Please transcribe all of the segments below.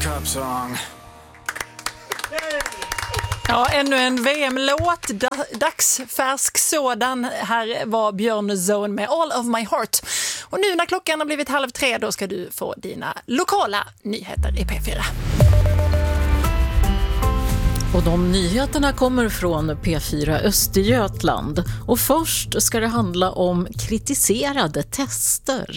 cup song. Ja, ännu en VM-låt, dagsfärsk sådan. Här var Björn Zone med All of My Heart. Och nu när klockan har blivit 2:30, då ska du få dina lokala nyheter i P4. Och de nyheterna kommer från P4 Östergötland. Och först ska det handla om kritiserade tester.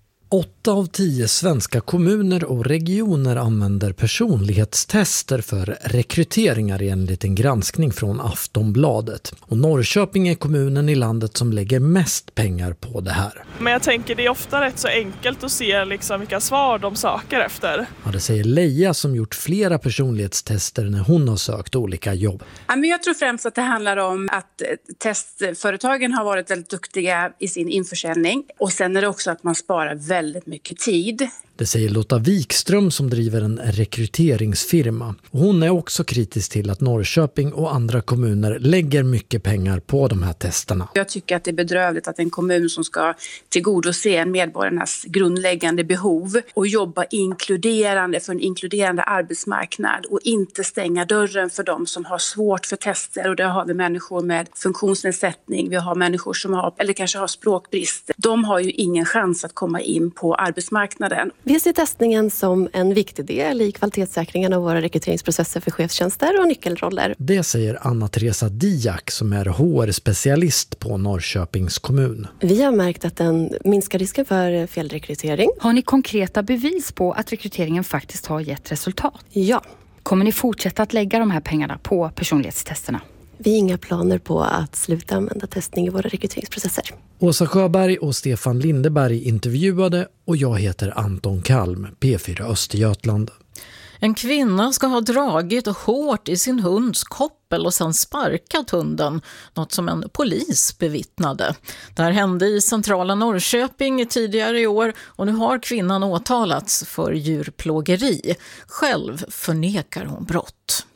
8 av 10 svenska kommuner och regioner använder personlighetstester för rekryteringar enligt en granskning från Aftonbladet. Och Norrköping är kommunen i landet som lägger mest pengar på det här. Men jag tänker det är ofta rätt så enkelt att se liksom vilka svar de söker efter. Ja, det säger Leia som gjort flera personlighetstester när hon har sökt olika jobb. Ja, men jag tror främst att det handlar om att testföretagen har varit väldigt duktiga i sin införsäljning. Och sen är det också att man sparar väldigt mycket tid. Det säger Lotta Wikström som driver en rekryteringsfirma. Och hon är också kritisk till att Norrköping och andra kommuner lägger mycket pengar på de här testerna. Jag tycker att det är bedrövligt att en kommun som ska tillgodose medborgarnas grundläggande behov och jobba inkluderande för en inkluderande arbetsmarknad och inte stänga dörren för de som har svårt för tester. Och där har vi människor med funktionsnedsättning, vi har människor som har eller kanske har språkbrist. De har ju ingen chans att komma in på arbetsmarknaden. Vi ser testningen som en viktig del i kvalitetssäkringen av våra rekryteringsprocesser för chefstjänster och nyckelroller. Det säger Anna-Teresa Diak som är HR-specialist på Norrköpings kommun. Vi har märkt att den minskar risken för felrekrytering. Har ni konkreta bevis på att rekryteringen faktiskt har gett resultat? Ja. Kommer ni fortsätta att lägga de här pengarna på personlighetstesterna? Vi har inga planer på att sluta använda testning i våra rekryteringsprocesser. Åsa Sjöberg och Stefan Lindeberg intervjuade och jag heter Anton Kalm, P4 Östergötland. En kvinna ska ha dragit hårt i sin hunds koppel och sen sparkat hunden, något som en polis bevittnade. Det här hände i centrala Norrköping tidigare i år och nu har kvinnan åtalats för djurplågeri. Själv förnekar hon brott.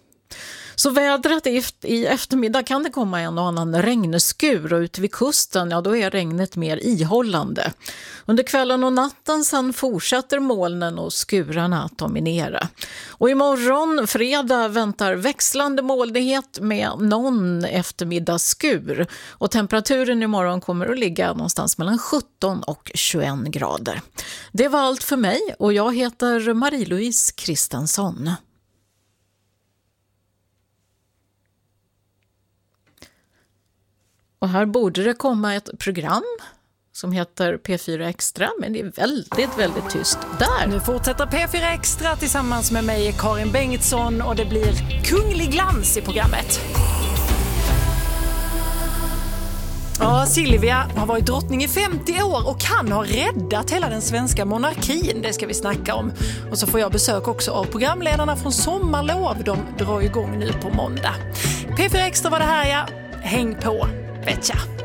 Så vädret i eftermiddag kan det komma en och annan regnskur och ute vid kusten, ja då är regnet mer ihållande. Under kvällen och natten sen fortsätter molnen och skurarna att dominera. Och imorgon, fredag, väntar växlande molnighet med någon eftermiddagsskur. Och temperaturen imorgon kommer att ligga någonstans mellan 17 och 21 grader. Det var allt för mig och jag heter Marie-Louise Kristensson. Och här borde det komma ett program som heter P4 Extra, men det är väldigt tyst där. Nu fortsätter P4 Extra tillsammans med mig, Karin Bengtsson, och det blir kunglig glans i programmet. Ja, Silvia har varit drottning i 50 år och kan ha räddat hela den svenska monarkin. Det ska vi snacka om. Och så får jag besök också av programledarna från Sommarlov. De drar igång nu på måndag. P4 Extra var det här, ja. Häng på. Vetja.